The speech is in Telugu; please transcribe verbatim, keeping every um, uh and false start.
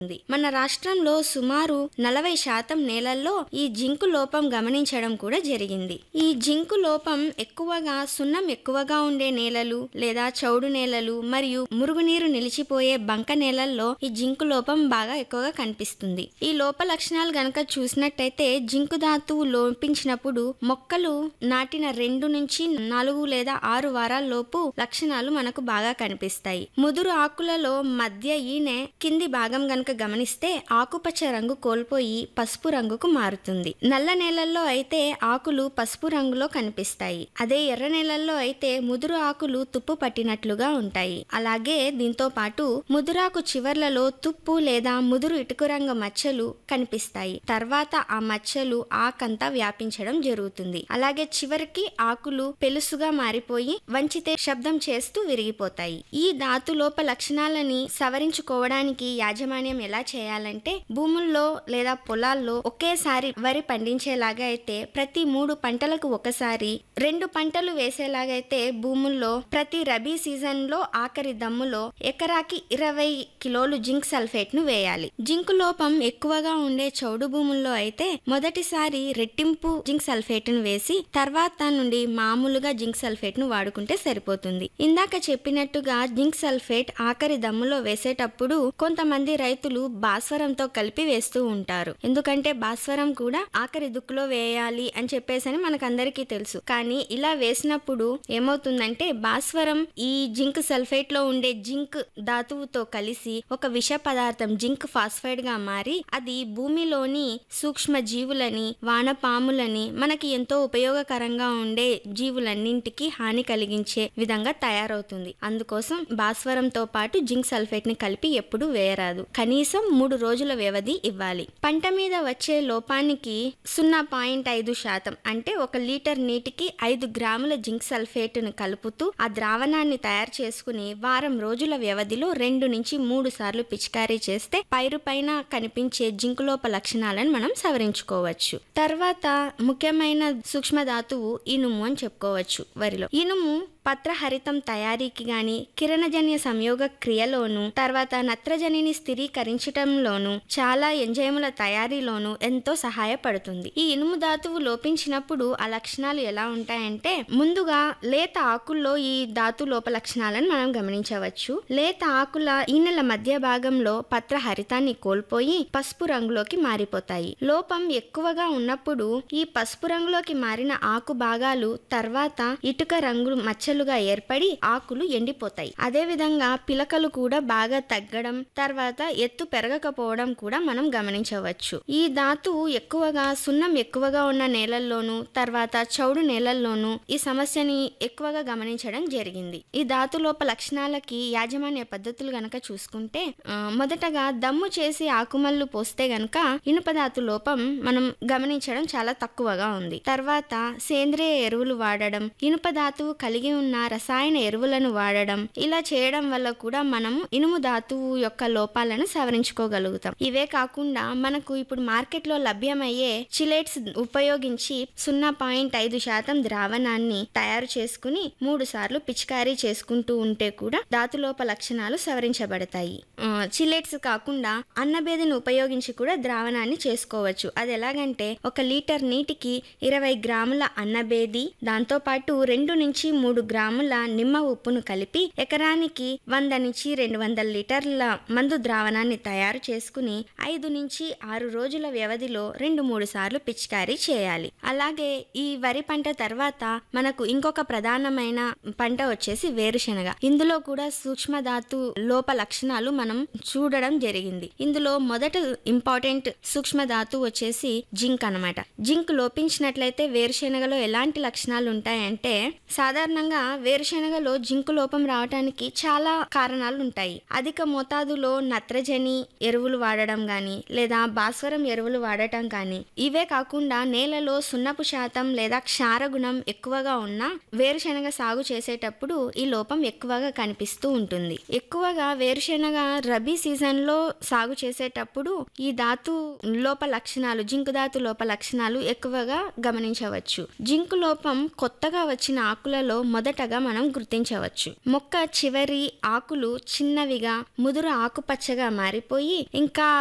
మన రాష్ట్రంలో సుమారు నలభై శాతం నేలల్లో ఈ జింకు లోపం గమనించడం కూడా జరిగింది. ఈ జింకు లోపం ఎక్కువగా సున్నం ఎక్కువగా ఉండే నేలలు లేదా చౌడు నేలలు మరియు మురుగునీరు నిలిచిపోయే బంక నేలల్లో ఈ జింకు లోపం బాగా ఎక్కువగా కనిపిస్తుంది. ఈ లోప లక్షణాలు గనక చూసినట్టయితే జింకు ధాతువు లోపించినప్పుడు మొక్కలు నాటిన రెండు నుంచి నాలుగు లేదా ఆరు వారాల లోపు లక్షణాలు మనకు బాగా కనిపిస్తాయి. ముదురు ఆకులలో మధ్య ఈనె కింది భాగం గనక గమనిస్తే ఆకుపచ్చ రంగు కోల్పోయి పసుపు రంగుకు మారుతుంది. నల్ల నేలల్లో అయితే ఆకులు పసుపు రంగులో కనిపిస్తాయి. అదే ఎర్ర నేలల్లో అయితే ముదురు ఆకులు తుప్పు పట్టినట్లుగా ఉంటాయి. అలాగే దీంతో పాటు ముదురాకు చివర్లలో తుప్పు లేదా ముదురు ఇటుక రంగు మచ్చలు కనిపిస్తాయి. తర్వాత ఆ మచ్చలు ఆకంతా వ్యాపించడం జరుగుతుంది. అలాగే చివరికి ఆకులు పెలుసుగా మారిపోయి వంచితే శబ్దం చేస్తూ విరిగిపోతాయి. ఈ ధాతులోప లక్షణాలని సవరించుకోవడానికి యాజమాన్యం ఎలా చేయాలంటే భూముల్లో లేదా పొలాల్లో ఒకేసారి వరి పండించేలాగా అయితే ప్రతి మూడు పంటలకు ఒకసారి, రెండు పంటలు వేసేలాగైతే భూముల్లో ప్రతి రబీ సీజన్ లో ఆఖరి దమ్ములో ఎకరాకి ఇరవై కిలోలు జింక్ సల్ఫేట్ ను వేయాలి. జింకు లోపం ఎక్కువగా ఉండే చౌడు భూముల్లో అయితే మొదటిసారి రెట్టింపు జింక్ సల్ఫేట్ ను వేసి తర్వాత నుండి మామూలుగా జింక్ సల్ఫేట్ ను వాడుకుంటే సరిపోతుంది. ఇందాక చెప్పినట్టుగా జింక్ సల్ఫేట్ ఆఖరి దమ్ములో వేసేటప్పుడు కొంతమంది రైతులు భాస్వరంతో కలిపి వేస్తూ ఉంటారు. ఎందుకంటే భాస్వరం కూడా ఆఖరి దుక్కులో వేయాలి అని చెప్పేసి అని మనకందరికీ తెలుసు. కానీ ఇలా వేసినప్పుడు ఏమవుతుందంటే భాస్వరం ఈ జింక్ సల్ఫేట్ లో ఉండే జింక్ ధాతువుతో కలిసి ఒక విష పదార్థం జింక్ ఫాస్ఫైడ్ గా మారి అది భూమిలోని సూక్ష్మ జీవులని, వానపాములని, మనకి ఎంతో ఉపయోగకరంగా ఉండే జీవులన్నింటికి హాని కలిగించే విధంగా తయారవుతుంది. అందుకోసం భాస్వరంతో పాటు జింక్ సల్ఫేట్ ని కలిపి ఎప్పుడు వేయరాదు. కనీసం మూడు రోజుల వ్యవధి ఇవ్వాలి. పంట మీద వచ్చే లోపానికి సున్నా పాయింట్ ఐదు శాతం అంటే ఒక లీటర్ నీటికి ఐదు గ్రాముల జింక్ సల్ఫేట్ ను కలుపుతూ ఆ ద్రావణాన్ని తయారు చేసుకుని వారం రోజుల వ్యవధిలో రెండు నుంచి మూడు సార్లు పిచికారీ చేస్తే పైరు పైన కనిపించే జింకు లోప లక్షణాలను మనం సవరించుకోవచ్చు. తర్వాత ముఖ్యమైన సూక్ష్మ ధాతువు ఇనుము అని చెప్పుకోవచ్చు. వరిలో ఇనుము పత్రహరితం తయారీకి గాని, కిరణజన్య సంయోగ క్రియలోను, తర్వాత నత్రజనిని స్థిరీకరించటంలోను, చాలా ఎంజైముల తయారీలోను ఎంతో సహాయపడుతుంది. ఈ ఇనుము ధాతువు లోపించినప్పుడు ఆ లక్షణాలు ఎలా ఉంటాయంటే ముందుగా లేత ఆకుల్లో ఈ ధాతు లోప లక్షణాలను మనం గమనించవచ్చు. లేత ఆకుల ఈనెల మధ్య భాగంలో పత్రహరితాన్ని కోల్పోయి పసుపు రంగులోకి మారిపోతాయి. లోపం ఎక్కువగా ఉన్నప్పుడు ఈ పసుపు రంగులోకి మారిన ఆకు భాగాలు తర్వాత ఇటుక రంగు మచ్చ ఏర్పడి ఆకులు ఎండిపోతాయి. అదే విధంగా పిలకలు కూడా బాగా తగ్గడం, తర్వాత ఎత్తు పెరగకపోవడం కూడా మనం గమనించవచ్చు. ఈ ధాతువు ఎక్కువగా సున్నం ఎక్కువగా ఉన్న నేలల్లోనూ తర్వాత చౌడు నేలల్లోనూ ఈ సమస్యని ఎక్కువగా గమనించడం జరిగింది. ఈ ధాతు లోప లక్షణాలకి యాజమాన్య పద్ధతులు గనక చూసుకుంటే మొదటగా దమ్ము చేసి ఆకుమల్లు పోస్తే గనక ఇనుప ధాతు లోపం మనం గమనించడం చాలా తక్కువగా ఉంది. తర్వాత సేంద్రియ ఎరువులు వాడడం, ఇనుప ధాతువు కలిగి ఉన్న రసాయన ఎరువులను వాడడం, ఇలా చేయడం వల్ల కూడా మనం ఇనుము ధాతువు యొక్క లోపాలను సవరించుకోగలుగుతాం. ఇవే కాకుండా మనకు ఇప్పుడు మార్కెట్ లో లభ్యమయ్యే చిలేట్స్ ఉపయోగించి సున్నా పాయింట్ ఐదు శాతం ద్రావణాన్ని తయారు చేసుకుని మూడు సార్లు పిచికారీ చేసుకుంటూ ఉంటే కూడా ధాతులోప లక్షణాలు సవరించబడతాయి. చిలేట్స్ కాకుండా అన్నబేదిని ఉపయోగించి కూడా ద్రావణాన్ని చేసుకోవచ్చు. అది ఎలాగంటే ఒక లీటర్ నీటికి ఇరవై గ్రాముల అన్నబేది, దాంతో పాటు రెండు నుంచి మూడు గ్రాముల నిమ్మ ఉప్పును కలిపి ఎకరానికి వంద నుంచి రెండు వందల లీటర్ల మందు ద్రావణాన్ని తయారు చేసుకుని ఐదు నుంచి ఆరు రోజుల వ్యవధిలో రెండు మూడు సార్లు పిచికారీ చేయాలి. అలాగే ఈ వరి పంట తర్వాత మనకు ఇంకొక ప్రధానమైన పంట వచ్చేసి వేరుశెనగ. ఇందులో కూడా సూక్ష్మధాతు లోప లక్షణాలు మనం చూడడం జరిగింది. ఇందులో మొదట ఇంపార్టెంట్ సూక్ష్మధాతు వచ్చేసి జింక్ అన్నమాట. జింక్ లోపించినట్లయితే వేరుశెనగలో ఎలాంటి లక్షణాలు ఉంటాయంటే సాధారణంగా వేరుశెనగలో జింకు లోపం రావడానికి చాలా కారణాలు ఉంటాయి. అధిక మోతాదులో నత్రజని ఎరువులు వాడడం గాని లేదా భాస్వరం ఎరువులు వాడటం కానీ, ఇవే కాకుండా నేలలో సున్నపు శాతం లేదా క్షారగుణం ఎక్కువగా ఉన్న వేరుశెనగ సాగు చేసేటప్పుడు ఈ లోపం ఎక్కువగా కనిపిస్తూ ఉంటుంది. ఎక్కువగా వేరుశెనగ రబీ సీజన్ లో సాగు చేసేటప్పుడు ఈ ధాతు లోప లక్షణాలు, జింకు ధాతు లోప లక్షణాలు ఎక్కువగా గమనించవచ్చు. జింకు లోపం కొత్తగా వచ్చిన ఆకులలో మొదటి మొదటగా మనం గుర్తించవచ్చు. మొక్క చివరి ఆకులు చిన్నవిగా ముదురు ఆకుపచ్చగా మారిపోయి ఇంకా